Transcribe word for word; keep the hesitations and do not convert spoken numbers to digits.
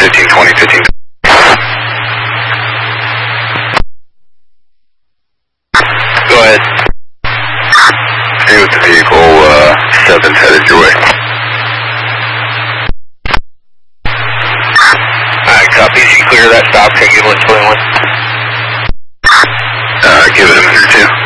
fifteen twenty, fifteen. Go ahead. Stay with the vehicle, uh, seven's headed your way. Alright, copy. You clear that stop, can you ambulance twenty-one? Uh, give it a minute or two.